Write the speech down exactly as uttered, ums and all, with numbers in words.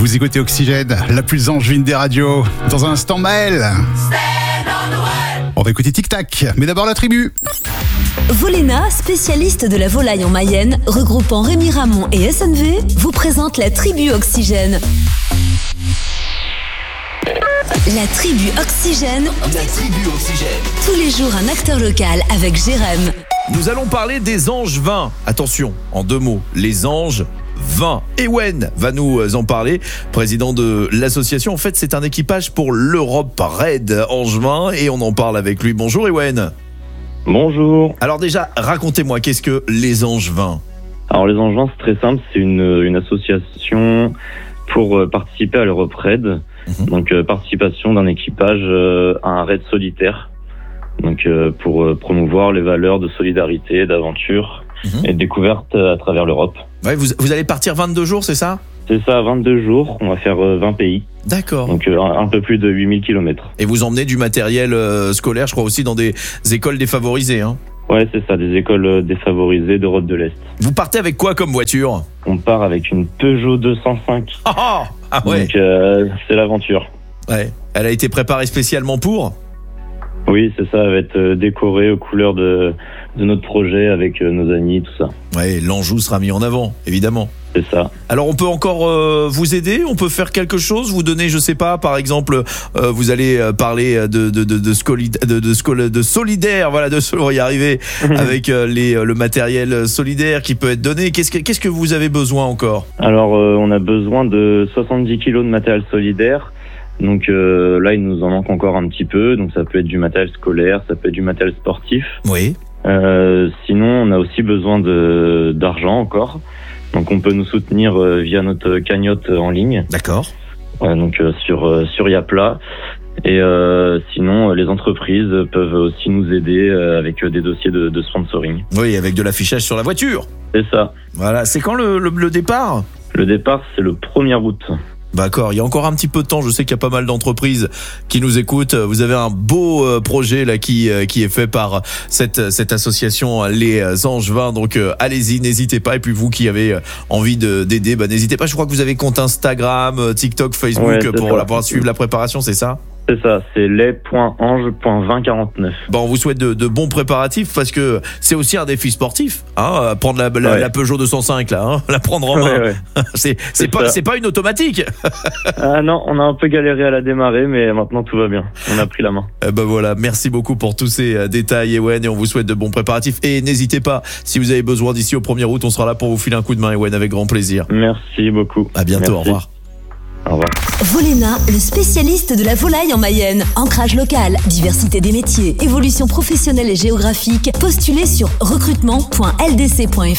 Vous écoutez Oxygène, la plus angevine des radios. Dans un instant, Maël. On va écouter Tic Tac, mais d'abord la tribu. Voléna, spécialiste de la volaille en Mayenne, regroupant Rémi Ramon et S N V, vous présente la tribu Oxygène. La tribu Oxygène. La tribu Oxygène. Tous les jours un acteur local avec Jérém. Nous allons parler des Angevins. Attention, en deux mots, les anges vins. Ewen va nous en parler, président de l'association. En fait, c'est un équipage pour l'Europe Raid Angevin et on en parle avec lui. Bonjour Ewen. Bonjour. Alors déjà, racontez-moi, qu'est-ce que les Angevins ? Alors les Angevins, c'est très simple, c'est une, une association pour euh, participer à l'Europe Raid. Mmh. Donc euh, participation d'un équipage euh, à un raid solitaire. Donc euh, pour euh, promouvoir les valeurs de solidarité, d'aventure mmh. et de découverte à travers l'Europe. Ouais, vous, vous allez partir vingt-deux jours, c'est ça ? C'est ça, vingt-deux jours, on va faire euh, vingt pays. D'accord. Donc euh, un, un peu plus de huit mille kilomètres. Et vous emmenez du matériel euh, scolaire, je crois aussi dans des écoles défavorisées, hein ? Ouais, c'est ça, des écoles défavorisées d'Europe de l'Est. Vous partez avec quoi comme voiture ? On part avec une Peugeot deux cent cinq. Oh, oh ah ouais. Donc euh, c'est l'aventure. Ouais. Elle a été préparée spécialement pour ? Oui, c'est ça, elle va être décorée aux couleurs de, de notre projet avec nos amis, tout ça. Ouais, l'Anjou sera mis en avant, évidemment. C'est ça. Alors on peut encore euh, vous aider, on peut faire quelque chose, vous donner, je sais pas, par exemple, euh, vous allez parler de de de de, scolid, de, de, scol, de solidaire, voilà, de on va y arriver avec euh, les le matériel solidaire qui peut être donné. Qu'est-ce que qu'est-ce que vous avez besoin encore ? Alors euh, on a besoin de soixante-dix kilos de matériel solidaire. Donc euh, là il nous en manque encore un petit peu. Donc ça peut être du matériel scolaire, ça peut être du matériel sportif. Oui. Euh, sinon on a aussi besoin de d'argent encore. Donc on peut nous soutenir euh, via notre cagnotte en ligne. D'accord. Ouais, donc euh, sur euh, sur Yapla. Et euh, sinon euh, les entreprises peuvent aussi nous aider euh, avec euh, des dossiers de, de sponsoring. Oui, avec de l'affichage sur la voiture. C'est ça. Voilà. C'est quand le, le, le départ ? Le départ c'est le premier août. D'accord, il y a encore un petit peu de temps. Je sais qu'il y a pas mal d'entreprises qui nous écoutent. Vous avez un beau euh, projet là qui euh, qui est fait par cette cette association Les Angevins. Donc euh, allez-y, n'hésitez pas. Et puis vous qui avez envie de d'aider, bah n'hésitez pas. Je crois que vous avez compte Instagram, TikTok, Facebook ouais, pour, la, ça. pour suivre la préparation, c'est ça ? C'est ça, c'est les point ange point vingt quarante-neuf. Bon, on vous souhaite de, de bons préparatifs parce que c'est aussi un défi sportif, hein, prendre la, la, ouais. la Peugeot deux cent cinq là, hein, la prendre en main. Ouais, ouais. c'est c'est, c'est pas c'est pas une automatique. Ah non, on a un peu galéré à la démarrer, mais maintenant tout va bien. On a pris la main. Eh ben voilà, merci beaucoup pour tous ces détails, Ewen, et on vous souhaite de bons préparatifs. Et n'hésitez pas, si vous avez besoin d'ici au premier août, on sera là pour vous filer un coup de main, Ewen, avec grand plaisir. Merci beaucoup. À bientôt, merci. Au revoir. Au revoir. Voléna, le spécialiste de la volaille en Mayenne. Ancrage local, diversité des métiers, évolution professionnelle et géographique. Postulez sur recrutement point l d c point f r.